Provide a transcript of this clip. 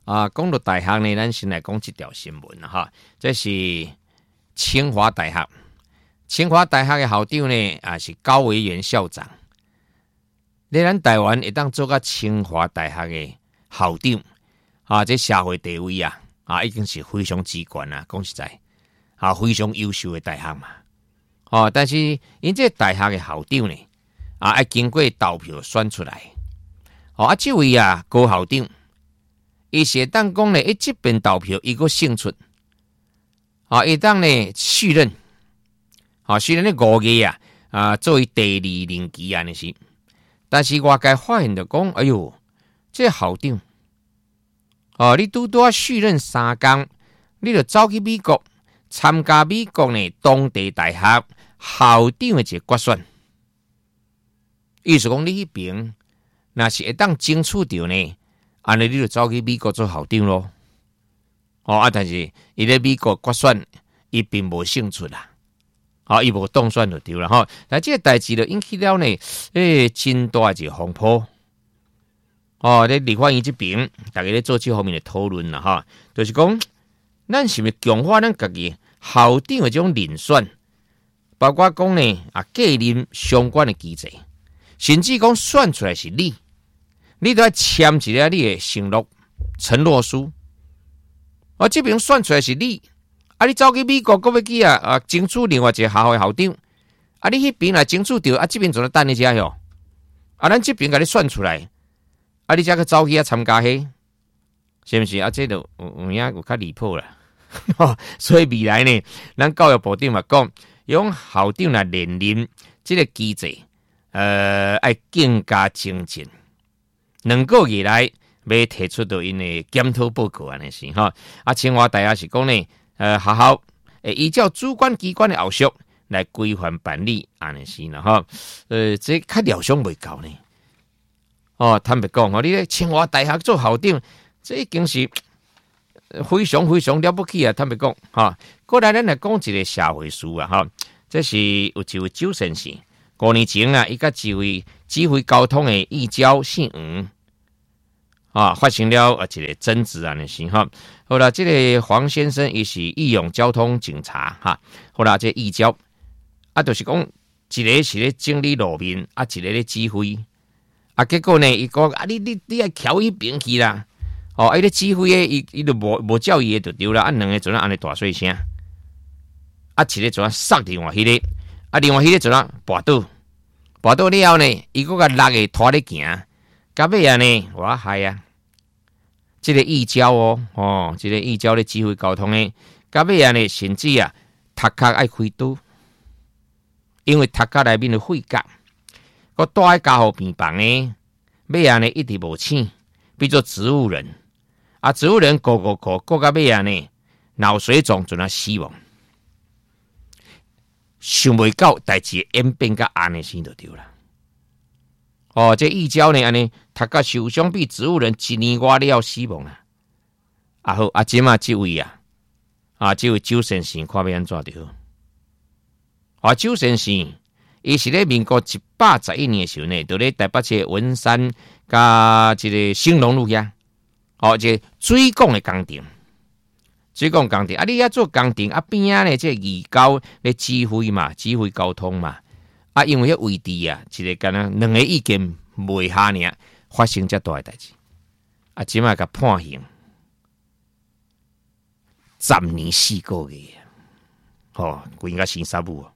讲到大学呢，咱先来讲一条新闻哈。这是清华大学，清华大学的校长呢，是高维元校长。你咱台湾会当做个清华大学的校长这社会地位已经是非常之高啊，讲实在非常优秀的大学嘛。但是因这大学的校长呢，要经过投票选出来。这位高校长，伊是当讲呢，这边投票伊个胜出，伊当呢续任，续任的5个作为第2任期安尼是。但是外界发现就讲，哎呦，这校长，你拄续任3天，你就走去美国参加美国呢当地大学校长的一个决选，意思讲你迄边若是会当争取到呢，安尼你就走去美国做校长咯。但是伊咧美国决选，伊并无胜出啦。伊无当选就对了哈。但这个代志就引起了呢，真大一个风波。咧立法院这边，大家咧做这方面的讨论啦哈，就是讲，咱是毋是强化咱家己校长的这种遴选，包括讲呢继任相关的机制，甚至讲选出来是你都要签一个你的承诺书。这边选出来是你走去美国，搁要去争取另外一个学校的校长，你迄边来争取到，这边做咧等你遮哟。咱这边甲你选出来，你才去走去参加迄，是不是？这就有较离谱啦。所以未来呢，咱教育部长嘛讲，用校长来连任这个机制，要更加精进。2个月来要提出到因的检讨报告安尼是哈。清华大学是讲呢。学校依照主管机关的后续来规范办理，安尼是啦哈。这较料想未够呢。坦白讲，你咧清华大学做校长，这已经是非常非常了不起啊！坦白讲，过来咱来讲一个社会事哈。这是有一位周先生，5年前伊甲一位指挥交通的义交姓黄，发生了一个争执安尼是哈。好啦，这个黄先生伊是义勇交通警察哈。好啦，这义交就是讲一个是咧整理路面，一个咧指挥。结果呢，伊讲你要翘迄边去啦。伊咧指挥诶，伊就无照伊诶就对啦。2个阵安尼大细声，一个阵杀另外迄个，另外迄个阵跋倒了后呢，伊个6个拖咧行，到尾呢，我害啊！这个义交这个义交咧指挥交通诶，到尾呢，甚至头壳爱开刀，因为头壳内面的肺夹，个带喺家护病房诶，尾呢一直无醒，变做植物人。植物人过到尾呢，脑水肿就死亡。想袂到代志演变到安尼先就对啦。这义交呢安尼，头壳受伤比植物人1年外了死亡啦。好，即这位这位周先生看要安怎就好。周先生，伊是咧民国111年的时候呢，就咧台北市文山加这个兴隆路遐，这水管的工程，你遐做工程边仔呢，这义交咧指挥嘛，指挥交通嘛。因为迄位置一个敢若2个意见袂下尔，发生遮大的代志。即马甲判刑10年4个月，规个生杀母。